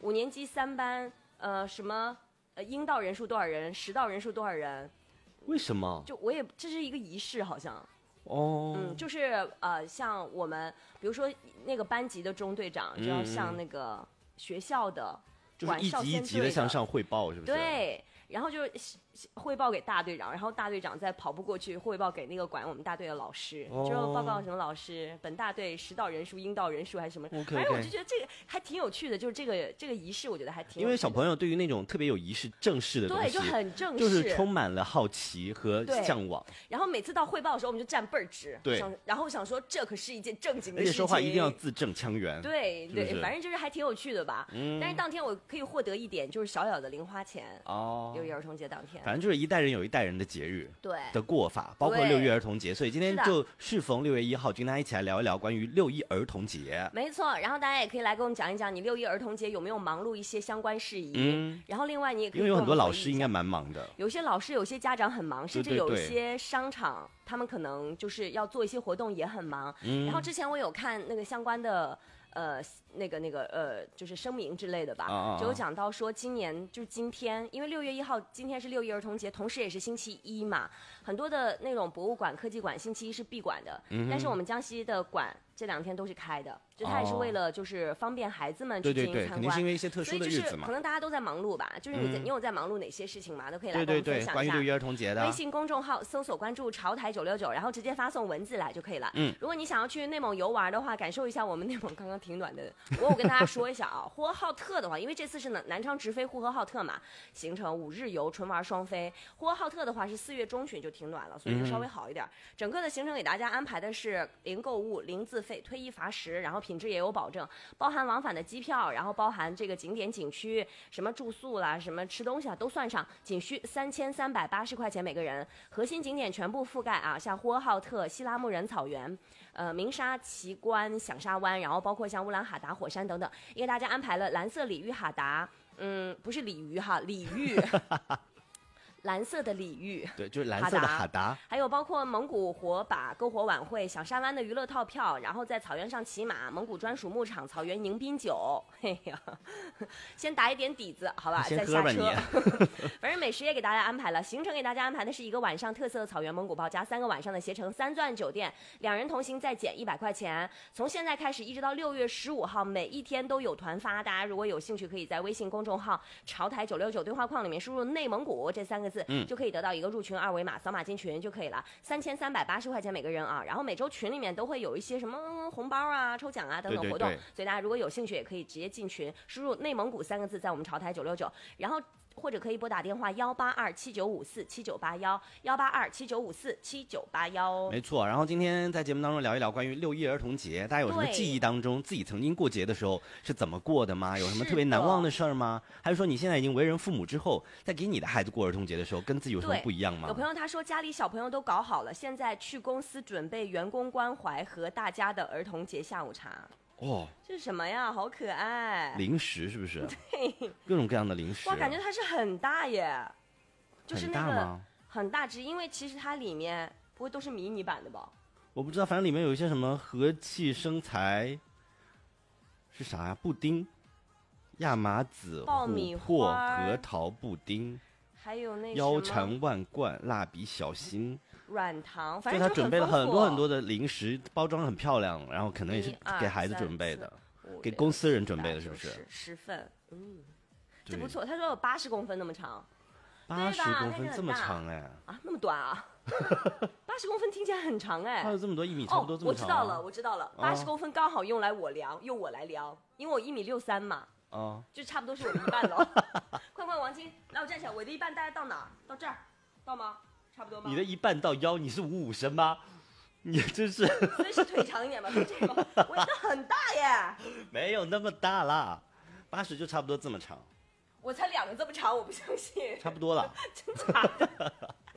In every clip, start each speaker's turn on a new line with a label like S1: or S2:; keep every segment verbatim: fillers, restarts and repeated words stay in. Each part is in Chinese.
S1: 五年级三班，呃，什么呃，应到人数多少人，实到人数多少人？
S2: 为什么？
S1: 就我也这是一个仪式，好像。
S2: 哦，
S1: 嗯，就是呃，像我们比如说那个班级的中队长就要向那个学校的
S2: 就是一级一级的向上汇报，是不是？
S1: 对。然后就是汇报给大队长，然后大队长再跑步过去汇报给那个管我们大队的老师，哦、就报告什么老师，本大队实到人数、应到人数还是什么。
S2: Okay,
S1: 反正我就觉得这个还挺有趣的，就是这个这个仪式，我觉得还挺有趣的。
S2: 因为小朋友对于那种特别有仪式、正式的东西，
S1: 对，就很正式，
S2: 就是充满了好奇和向往。
S1: 然后每次到汇报的时候，我们就站倍儿直，
S2: 对，
S1: 然后想说这可是一件正经的事情，
S2: 而且说话一定要字正腔圆。
S1: 对对，
S2: 是是
S1: 反正就是还挺有趣的吧。嗯。但是当天我可以获得一点，就是小小的零花钱。哦。六一儿童节当天。
S2: 反正就是一代人有一代人的节日，
S1: 对
S2: 的过法，包括六一儿童节，所以今天就适逢六月一号，就跟大家一起来聊一聊关于六一儿童节。
S1: 没错，然后大家也可以来跟我们讲一讲，你六一儿童节有没有忙碌一些相关事宜？嗯，然后另外你也可以
S2: 因为有很多老师应该蛮忙的，
S1: 有些老师有些家长很忙，甚至有一些商场他们可能就是要做一些活动也很忙。嗯，然后之前我有看那个相关的。呃，那个那个呃，就是声明之类的吧，啊、就有讲到说，今年就是今天，因为六月一号，今天是六一儿童节，同时也是星期一嘛，很多的那种博物馆、科技馆，星期一是闭馆的，嗯、但是我们江西的馆这两天都是开的，就它也是为了就是方便孩子们去进行参观，
S2: 对对对，肯定是因为一些特殊的日子嘛，所以就是
S1: 可能大家都在忙碌吧，就是你在、嗯、你有在忙碌哪些事情嘛，都可以来跟我们分享一下。
S2: 对对对，关于六一儿童节的，
S1: 微信公众号搜索关注潮台九六九，然后直接发送文字来就可以了。嗯，如果你想要去内蒙游玩的话，感受一下我们内蒙刚刚挺暖的。我我跟大家说一下啊，呼和浩特的话，因为这次是南南昌直飞呼和浩特嘛，行程五日游，纯玩双飞。呼和浩特的话是四月中旬就挺暖了，所以就稍微好一点。嗯、整个的行程给大家安排的是零购物、零自费、退一罚十，然后品质也有保证，包含往返的机票，然后包含这个景点景区什么住宿啦、什么吃东西啊都算上，仅需三千三百八十块钱每个人。核心景点全部覆盖啊，像呼和浩特、西拉木仁草原、呃鸣沙奇观、响沙湾，然后包括像乌兰哈达火山等等，也给大家安排了蓝色鲤鱼哈达，嗯，不是鲤鱼哈，鲤鱼。蓝色的鲤鱼，
S2: 对，就是蓝色的哈达，
S1: 还有包括蒙古火把、篝火晚会、响沙湾的娱乐套票，然后在草原上骑马，蒙古专属牧场、草原迎宾酒，嘿呀，先打一点底子，好吧，再下车。反正美食也给大家安排了，行程给大家安排的是一个晚上特色草原蒙古包加三个晚上的携程三钻酒店，两人同行再减一百块钱。从现在开始一直到六月十五号，每一天都有团发，大家如果有兴趣，可以在微信公众号潮台九六九对话框里面输入内蒙古这三个字。嗯，就可以得到一个入群二维码，扫码进群就可以了。三千三百八十块钱每个人啊，然后每周群里面都会有一些什么红包啊、抽奖啊等等活动，对对对，所以大家如果有兴趣，也可以直接进群，输入内蒙古三个字，在我们潮台九六九，然后。或者可以拨打电话幺八二七九五四七九八幺幺八二七九五四七九八幺。
S2: 没错，然后今天在节目当中聊一聊关于六一儿童节，大家有什么记忆当中自己曾经过节的时候是怎么过的吗？有什么特别难忘的事儿吗？还是说你现在已经为人父母之后，在给你的孩子过儿童节的时候，跟自己有什么不一样吗？
S1: 有朋友他说家里小朋友都搞好了，现在去公司准备员工关怀和大家的儿童节下午茶。
S2: 哦，
S1: 这是什么呀？好可爱！
S2: 零食是不是？
S1: 对，
S2: 各种各样的零食。
S1: 哇，感觉它是很大耶，就是那个
S2: 很大吗？
S1: 很大只，因为其实它里面不会都是迷你版的吧？
S2: 我不知道，反正里面有一些什么和气生财，是啥呀？布丁、亚麻籽、
S1: 爆米
S2: 花、核桃布丁，
S1: 还有那
S2: 腰缠万贯、蜡笔小新。
S1: 软糖，反正
S2: 就他准备了很多很多的零食，包装很漂亮，然后可能也是给孩子准备的，给公司人准备的，是不是？
S1: 十份，嗯，这不错。他说有八十公分那么长，
S2: 八十公分这么长哎？
S1: 啊，那么短啊？八十公分听起来很长哎。
S2: 它有这么多一米，差不多这么长。
S1: 我知道了，我知道了，八十公分刚好用来我量，用我来量，因为我一米六三嘛。
S2: 啊，
S1: 就差不多是我的一半了。快快，王晶，来我站起来，我的一半大概到哪？到这儿，到吗？差不多吗？
S2: 你的一半到腰，你是五五身吗？你真是，
S1: 所以是腿长一点吧，就这个，我的很大耶。
S2: 没有那么大啦，八十就差不多这么长。
S1: 我才两个这么长，我不相信。
S2: 差不多了。
S1: 真假的？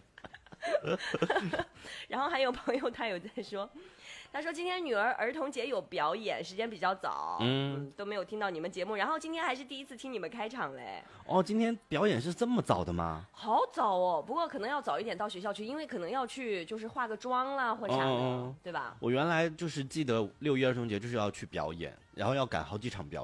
S1: 然后还有朋友他有在说，他说今天女儿儿童节有表演，时间比较早，嗯, 嗯，都没有听到你们节目，然后今天还是第一次听你们开场嘞。
S2: 哦，今天表演是这么早的吗？
S1: 好早哦，不过可能要早一点到学校去，因为可能要去就是化个妆啦或啥的，哦、对吧？
S2: 我原来就是记得六一儿童节就是要去表演，然后要赶好几场表演。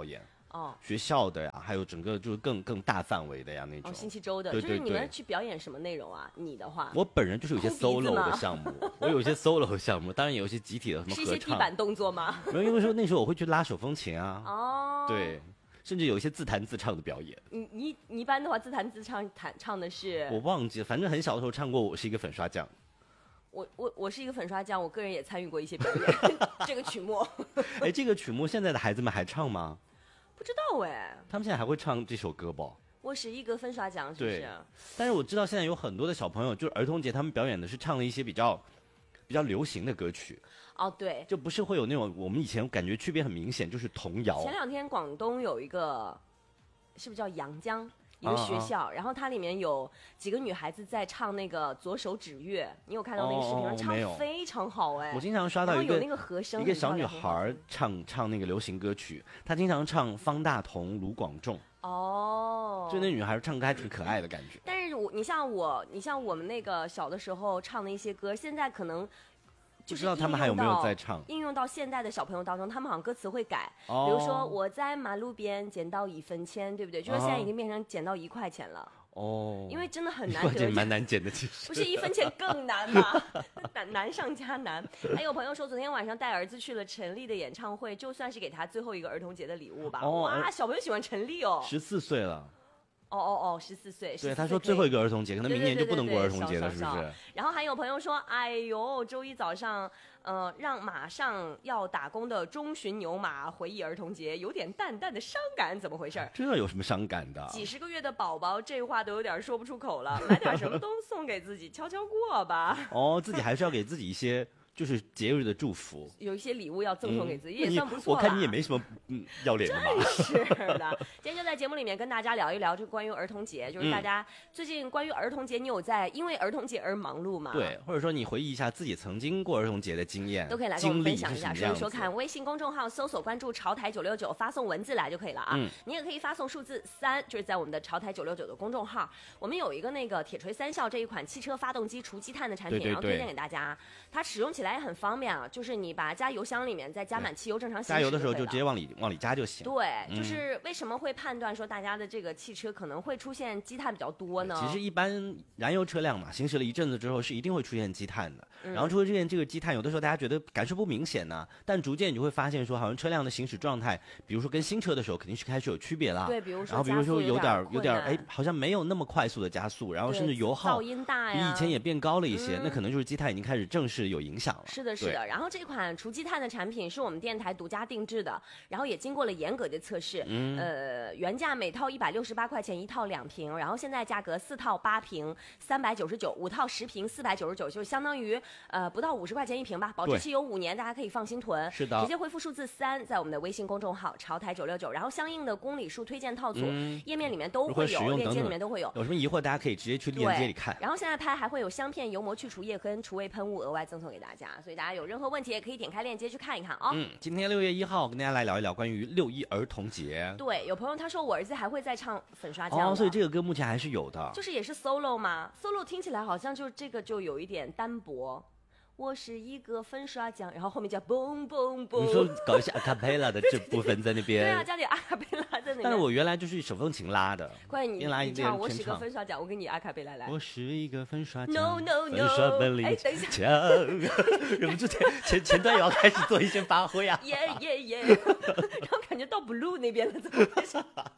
S1: 哦，
S2: 学校的呀，还有整个就是更更大范围的呀那种。
S1: 哦，星期周的，
S2: 对对对，
S1: 就是你们去表演什么内容啊？你的话，
S2: 我本人就是有些 solo 的项目，我有一些 solo 项目，当然也有一些集体的什么合唱。
S1: 是一些地板动作吗？
S2: 没有，因为说那时候我会去拉手风琴啊。
S1: 哦，
S2: 对。甚至有一些自弹自唱的表演。
S1: 你你你一般的话，自弹自唱弹唱的是？
S2: 我忘记了，反正很小的时候唱过《我是一个粉刷匠》。
S1: 我我我是一个粉刷匠，我个人也参与过一些表演。这个曲目。
S2: 哎，这个曲目现在的孩子们还唱吗？
S1: 不知道哎。
S2: 他们现在还会唱这首歌不？
S1: 我是一个粉刷匠，是不是？
S2: 但是我知道现在有很多的小朋友，就是儿童节他们表演的是唱了一些比较比较流行的歌曲。
S1: 哦，对，
S2: 就不是会有那种我们以前感觉区别很明显，就是童谣。
S1: 前两天广东有一个，是不是叫阳江一个学校，啊啊然后它里面有几个女孩子在唱那个左手指月，你有看到那个视频吗？
S2: 哦、
S1: 唱非常好哎。
S2: 我经常刷到一个
S1: 有那个和声，
S2: 一个小女孩唱唱那个流行歌曲，她经常唱方大同、卢广仲。
S1: 哦，
S2: 就那女孩唱歌还挺可爱的感觉。
S1: 但是我你像我，你像我们那个小的时候唱的一些歌，现在可能。
S2: 不知道他们还有没有在唱？
S1: 应用到现在的小朋友当中，他们好像歌词会改，
S2: 哦、
S1: 比如说我在马路边捡到一分钱，对不对？就是现在已经变成捡到一块钱了。
S2: 哦，
S1: 因为真的很难得，
S2: 蛮难捡的，其实
S1: 不是一分钱更难吗？难难上加难。还有朋友说，昨天晚上带儿子去了陈粒的演唱会，就算是给他最后一个儿童节的礼物吧。
S2: 哦、
S1: 哇，小朋友喜欢陈粒哦，
S2: 十四岁了。
S1: 哦哦哦，十四岁。
S2: 对，他说最后一个儿童节，可能明年就不能过儿童节了，是不是？
S1: 然后还有朋友说，哎呦，周一早上，呃，让马上要打工的中旬牛马回忆儿童节，有点淡淡的伤感，怎么回事？
S2: 这有什么伤感的？
S1: 几十个月的宝宝，这话都有点说不出口了。买点什么东西送给自己，悄悄过吧。
S2: 哦，自己还是要给自己一些。就是节日的祝福，
S1: 有一些礼物要赠送给自己，嗯、也算不错。
S2: 我看你也没什么嗯要脸的嘛。
S1: 真是的，今天就在节目里面跟大家聊一聊，就关于儿童节，就是大家最近关于儿童节，你有在因为儿童节而忙碌吗？
S2: 对，或者说你回忆一下自己曾经过儿童节的经验，
S1: 都可以来跟我们分享一下，说一说看。微信公众号搜索关注潮台九六九，发送文字来就可以了啊。嗯、你也可以发送数字三，就是在我们的潮台九六九的公众号。我们有一个那个铁锤三效这一款汽车发动机除积碳的产品，
S2: 对对对，
S1: 然后推荐给大家。它使用起来也很方便啊。就是你把加油箱里面再加满汽油，正常行驶。
S2: 加油的时候就直接往里往里加就行。
S1: 对，嗯、就是为什么会判断说大家的这个汽车可能会出现积碳比较多呢？
S2: 其实一般燃油车辆嘛，行驶了一阵子之后是一定会出现积碳的。嗯、然后出现这个积碳，有的时候大家觉得感受不明显呢，但逐渐你就会发现说，好像车辆的行驶状态，比如说跟新车的时候肯定是开始有区别了。
S1: 对，比如说
S2: 然后比如说有点有点哎，好像没有那么快速的加速，然后甚至油耗
S1: 噪音大呀，
S2: 比以前也变高了一些，嗯、那可能就是积碳已经开始正式有影响了。
S1: 是的，是的。然后这款除积碳的产品是我们电台独家定制的，然后也经过了严格的测试。嗯，呃，原价每套一百六十八块钱一套两瓶，然后现在价格四套八瓶三百九十九，五套十瓶四百九十九，就相当于呃不到五十块钱一瓶吧，保质期有五年，大家可以放心囤。
S2: 是的，
S1: 直接回复数字三，在我们的微信公众号潮台九六九，然后相应的公里数推荐套组、嗯、页面里面都会有，链接里面都会有。
S2: 有什么疑惑，大家可以直接去链接里看。
S1: 然后现在拍还会有香片、油膜去除液跟除味喷雾额外赠送给大家，所以大家有任何问题也可以点开链接去看一看啊、哦。
S2: 嗯，今天六月一号跟大家来聊一聊关于六一儿童节。
S1: 对，有朋友他说我儿子还会再唱粉刷匠
S2: 哦，所以这个歌目前还是有的，
S1: 就是也是 solo 吗 ？solo 听起来好像就这个就有一点单薄。我是一个粉刷匠，然后后面叫嘣嘣嘣。
S2: 你说搞一下阿卡贝拉的这部分在那边？
S1: 对啊，加点阿卡贝拉在那边。
S2: 但是我原来就是手风琴拉的。
S1: 快你
S2: 拉
S1: 你唱，我是个粉刷匠，我给你阿卡贝拉来。
S2: 我是一个粉刷匠
S1: ，No No No，
S2: 粉刷本领强。忍不住前前前段也要开始做一些发挥啊。
S1: 耶耶耶！然后感觉到 blue 那边了，怎么回事？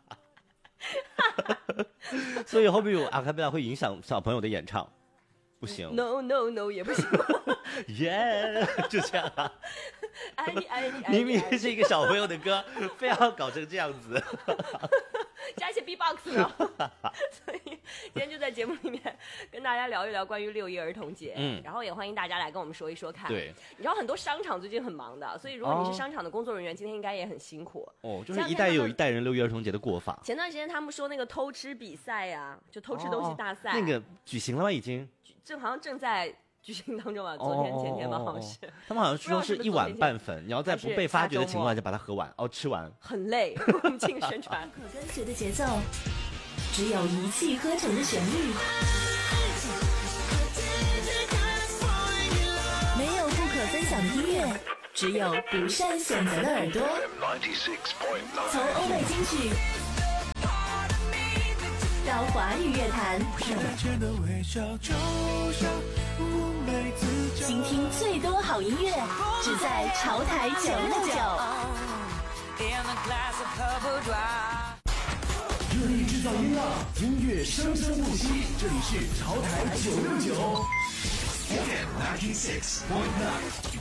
S2: 所以后面有阿卡贝拉会影响小朋友的演唱。不行
S1: ，no no no 也不行，
S2: 耶， yeah, 就这样啊。
S1: 爱你爱你，
S2: 明明是一个小朋友的歌，非要搞成这样子，
S1: 加一些 B-box 呢。所以今天就在节目里面跟大家聊一聊关于六一儿童节，嗯，然后也欢迎大家来跟我们说一说看。
S2: 对，
S1: 你知道很多商场最近很忙的，所以如果你是商场的工作人员，哦、今天应该也很辛苦。
S2: 哦，就是一代有一代人六一儿童节的过法。
S1: 前段时间他们说那个偷吃比赛呀、啊，就偷吃东西大赛、
S2: 哦，那个举行了吗？已经？
S1: 正好像正在举行当中吧，昨天、前天吧，好像是。
S2: 他们好像说是一碗半粉，你要在不被发觉的情况下把它喝完，哦，吃完。
S1: 很累，我们进宣传。
S3: 不可跟随的节奏，只有一气呵成的旋律，没有不可分享的音乐。 只有不善选择的耳朵。从欧美金曲到华语乐坛，倾听最多好音乐，只在潮台九六九。
S4: 热力制造音浪，音乐生生不息。这里是潮台九六九 F M ninety-six point nine。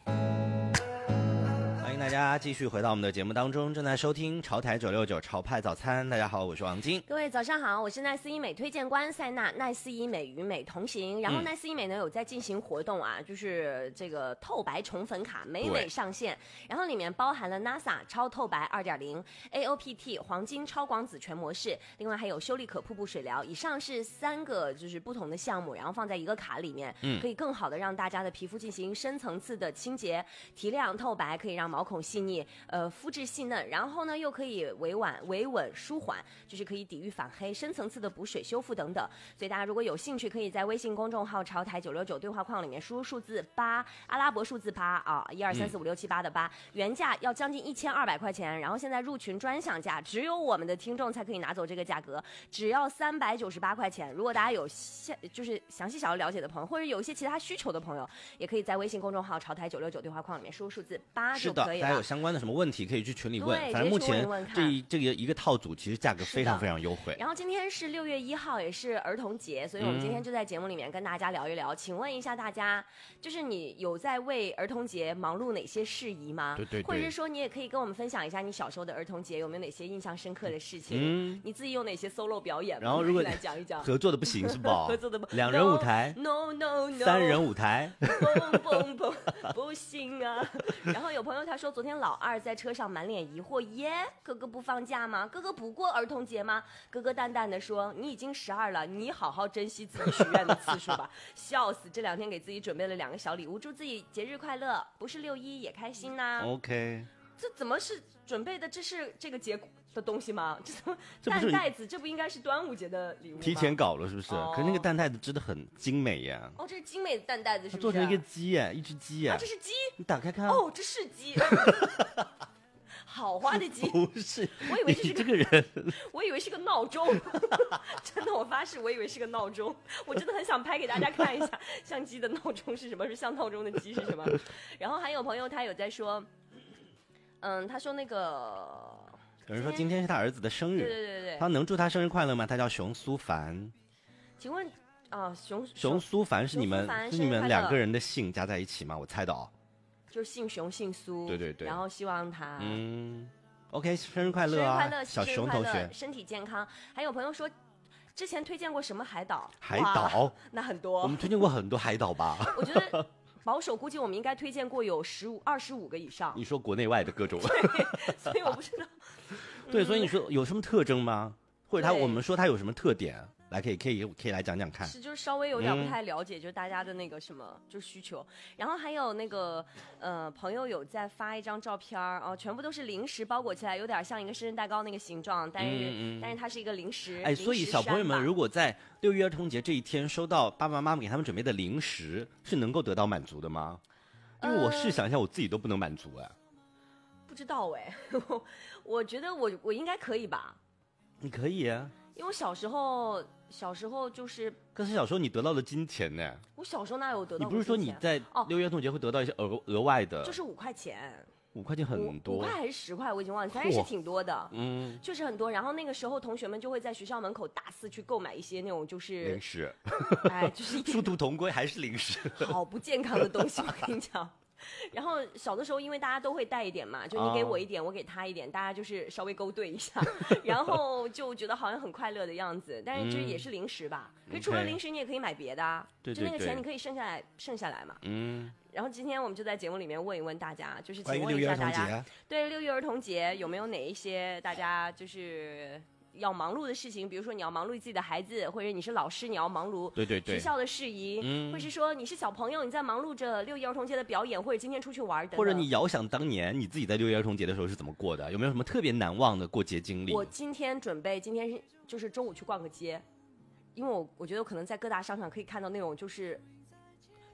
S2: 欢迎大家继续回到我们的节目当中，正在收听潮台九六九潮派早餐。大家好，我是王晶。
S1: 各位早上好，我是奈斯医美推荐官塞娜。奈斯医美与美同行，然后奈斯医美呢有在进行活动啊，就是这个透白宠粉卡美美上线，然后里面包含了 NASA 超透白 二点零、A O P T 黄金超广紫全模式，另外还有修丽可瀑布水疗。以上是三个就是不同的项目，然后放在一个卡里面，嗯，可以更好的让大家的皮肤进行深层次的清洁、提亮、透白，可以让毛孔细腻，呃，肤质细嫩，然后呢又可以维稳、维稳、舒缓，就是可以抵御反黑、深层次的补水、修复等等。所以大家如果有兴趣，可以在微信公众号潮台九六九对话框里面输入数字八，阿拉伯数字八啊，一二三四五六七八的八，原价要将近一千二百块钱，然后现在入群专享价，只有我们的听众才可以拿走这个价格，只要三百九十八块钱。如果大家有就是详细想要了解的朋友，或者有一些其他需求的朋友，也可以在微信公众号潮台九六九对话框里面输入数字八就可以了。
S2: 是的，大家有相关的什么问题可以去群里问，反正目前这一这个一个套组其实价格非常非常优惠。
S1: 然后今天是六月一号，也是儿童节，所以我们今天就在节目里面跟大家聊一聊。嗯、请问一下大家，就是你有在为儿童节忙碌哪些事宜吗？
S2: 对对对。
S1: 或者是说你也可以跟我们分享一下你小时候的儿童节有没有哪些印象深刻的事情？嗯，你自己有哪些 solo 表演？
S2: 然后如果
S1: 来讲一讲，
S2: 合作的不行是吧？
S1: 合作的不，
S2: 两人舞台
S1: ，no no no，
S2: 三人舞台，
S1: 嘣嘣嘣，不行啊。然后有朋友他说，昨天老二在车上满脸疑惑，耶，哥哥不放假吗？哥哥不过儿童节吗？哥哥淡淡的说，你已经十二了，你好好珍惜自己许愿的次数吧。笑死，这两天给自己准备了两个小礼物，祝自己节日快乐，不是六一也开心呐、啊。
S2: OK，
S1: 这怎么是准备的？这是这个节的东西吗？这怎么蛋袋子？这不应该是端午节的礼物吗？
S2: 提前搞了是不是？哦、可是那个蛋袋子织的很精美呀。
S1: 哦，这是精美的蛋袋子，是不是？
S2: 它做成一个鸡耶，一只鸡耶。
S1: 啊，这是鸡？
S2: 你打开看。
S1: 哦，这是鸡。好花的鸡
S2: 不是，
S1: 我以为这是个
S2: 这个人，
S1: 我以为是个闹钟，真的，我发誓，我以为是个闹钟，我真的很想拍给大家看一下，像鸡的闹钟是什么，是像闹钟的鸡是什么。然后还有朋友他有在说，嗯，他说那个
S2: 有人说今天是他儿子的生日，
S1: 对对对对，
S2: 他能祝他生日快乐吗？他叫熊苏凡，
S1: 请问啊、呃，熊
S2: 熊苏凡是你们是你们两个人的姓加在一起吗？我猜的哦。
S1: 就是姓熊姓苏，
S2: 对对对，
S1: 然后希望他
S2: 嗯 ，OK， 生日快乐啊，
S1: 生日快乐，
S2: 小熊同学，
S1: 身体健康。还有朋友说，之前推荐过什么海岛？
S2: 海岛
S1: 那很多，
S2: 我们推荐过很多海岛吧？
S1: 我觉得保守估计我们应该推荐过有十五、二十五个以上。
S2: 你说国内外的各种，
S1: 对，所以我不知道。
S2: 对，所以你说有什么特征吗？或者他我们说他有什么特点？来，可以可以可以来讲讲看。
S1: 是，就是稍微有点不太了解，嗯、就是大家的那个什么，就是需求。然后还有那个呃，朋友有在发一张照片哦，全部都是零食包裹起来，有点像一个生日蛋糕那个形状，但是、嗯嗯、但是它是一个零食。
S2: 哎，所以小朋友们如果在六一儿童节这一天收到爸爸妈妈给他们准备的零食，是能够得到满足的吗？因为我试想一下，我自己都不能满足哎。
S1: 不知道哎，我觉得我我应该可以吧。
S2: 你可以啊。
S1: 因为我小时候，小时候就是，
S2: 可是小时候你得到了金钱呢？
S1: 我小时候哪有得到？
S2: 你不是说你在六一儿童节会得到一些额额外的？
S1: 就是五块钱，
S2: 五块钱很多，
S1: 五块还是十块，我已经忘记，反正是挺多的，
S2: 嗯，
S1: 确实很多。然后那个时候同学们就会在学校门口大肆去购买一些那种就是
S2: 零食，
S1: 哎，就是
S2: 殊途同归，还是零食，
S1: 好不健康的东西，我跟你讲。然后小的时候，因为大家都会带一点嘛，就你给我一点，哦、我给他一点，大家就是稍微勾兑一下，然后就觉得好像很快乐的样子。但是这也是零食吧？嗯、可是除了零食，你也可以买别的啊。
S2: 对
S1: 就那个钱你可以剩下来，剩下来嘛。
S2: 嗯。
S1: 然后今天我们就在节目里面问一问大家，就是请问一下大家，对六一儿童节有没有哪一些大家就是要忙碌的事情，比如说你要忙碌自己的孩子，或者你是老师，你要忙碌
S2: 对对对
S1: 学校的事宜，
S2: 嗯，
S1: 或是说你是小朋友，你在忙碌着六一儿童节的表演，或者今天出去玩等等。
S2: 或者你遥想当年你自己在六一儿童节的时候是怎么过的？有没有什么特别难忘的过节经历？
S1: 我今天准备今天就是中午去逛个街，因为我我觉得我可能在各大商场可以看到那种就是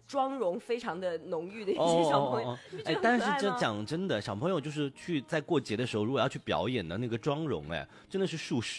S1: 妆容非常的浓郁的一些小朋友。
S2: 哦哦哦哎，但是这讲真的，小朋友就是去在过节的时候，如果要去表演的那个妆容，哎，真的是数